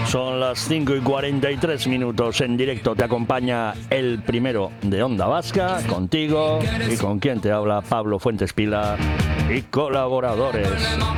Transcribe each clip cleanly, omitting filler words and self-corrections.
Son las 5:43 en directo. Te acompaña el primero de Onda Vasca, contigo y con quien te habla, Pablo Fuentes Pila y colaboradores.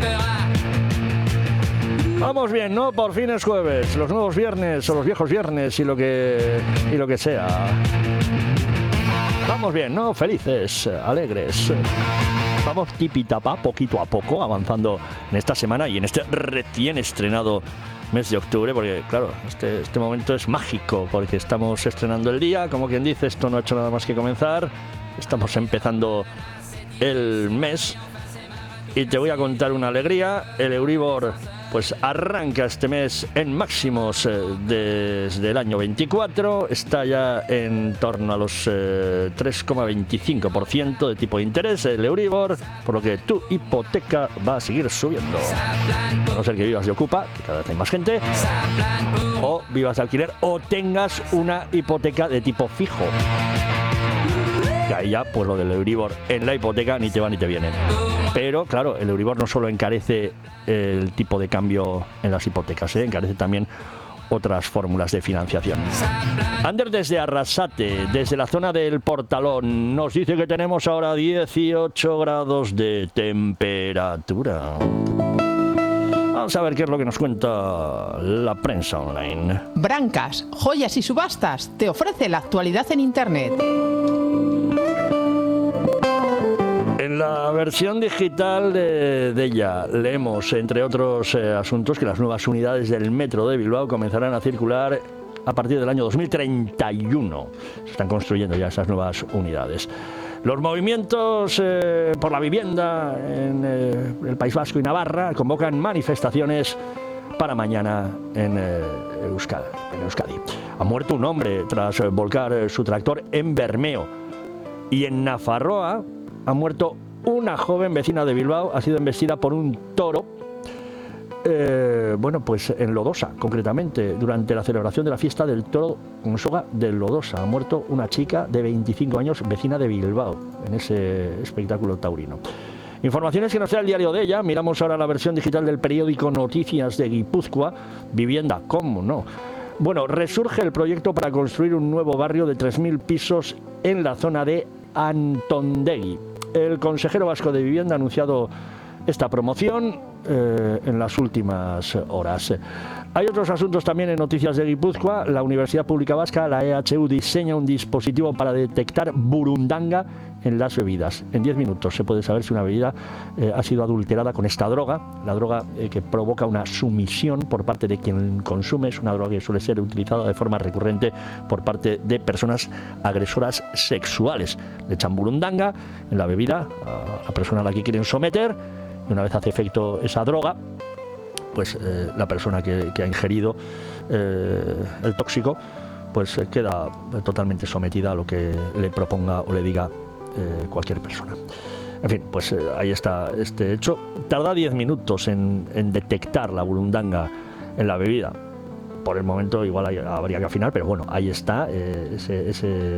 Vamos bien, ¿no? Por fin es jueves, los nuevos viernes o los viejos viernes y lo que sea. Vamos bien, ¿no? Felices, alegres. Vamos tipitapa, poquito a poco, avanzando en esta semana y en este recién estrenado mes de octubre, porque claro, este momento es mágico, porque estamos estrenando el día, como quien dice, esto no ha hecho nada más que comenzar, estamos empezando el mes y te voy a contar una alegría. El Euribor pues arranca este mes en máximos desde el año 24, está ya en torno a los 3,25% de tipo de interés el Euribor, por lo que tu hipoteca va a seguir subiendo. A no ser que vivas de Ocupa, que cada vez hay más gente, o vivas de alquiler, o tengas una hipoteca de tipo fijo. Y ahí ya, pues lo del Euribor en la hipoteca ni te va ni te viene. Pero claro, el Euribor no solo encarece el tipo de cambio en las hipotecas, encarece también otras fórmulas de financiación. Ander desde Arrasate, desde la zona del Portalón, nos dice que tenemos ahora 18 grados de temperatura. Vamos a ver qué es lo que nos cuenta la prensa online. Brancas, joyas y subastas te ofrece la actualidad en Internet. En la versión digital de ella leemos, entre otros asuntos, que las nuevas unidades del metro de Bilbao comenzarán a circular a partir del año 2031. Se están construyendo ya esas nuevas unidades. Los movimientos por la vivienda en el País Vasco y Navarra convocan manifestaciones para mañana en Euskadi. Ha muerto un hombre tras volcar su tractor en Bermeo. Y en Nafarroa ha muerto una joven vecina de Bilbao, ha sido embestida por un toro, pues en Lodosa, concretamente, durante la celebración de la fiesta del toro con soga de Lodosa. Ha muerto una chica de 25 años, vecina de Bilbao, en ese espectáculo taurino. Informaciones que nos da el diario de ella. Miramos ahora la versión digital del periódico Noticias de Guipúzcoa. Vivienda, ¿cómo no? Bueno, resurge el proyecto para construir un nuevo barrio de 3.000 pisos en la zona de Antondegui. El consejero vasco de Vivienda ha anunciado esta promoción en las últimas horas. Hay otros asuntos también en Noticias de Guipúzcoa. La Universidad Pública Vasca, la EHU, diseña un dispositivo para detectar burundanga en las bebidas. En 10 minutos se puede saber si una bebida ha sido adulterada con esta droga. La droga que provoca una sumisión por parte de quien consume. Es una droga que suele ser utilizada de forma recurrente por parte de personas agresoras sexuales. Le echan burundanga en la bebida a la persona a la que quieren someter, y una vez hace efecto esa droga, pues la persona que ha ingerido el tóxico pues queda totalmente sometida a lo que le proponga o le diga cualquier persona. En fin, pues ahí está este hecho. Tarda 10 minutos en detectar la burundanga en la bebida. Por el momento igual habría que afinar, pero bueno, ahí está ese